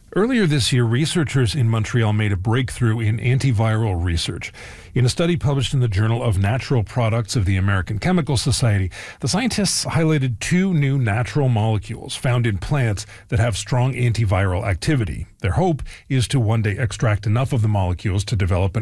Earlier this year, researchers in Montreal made a breakthrough in antiviral research. In a study published in the Journal of Natural Products of the American Chemical Society, the scientists highlighted two new natural molecules found in plants that have strong antiviral activity. Their hope is to one day extract enough of the molecules to develop an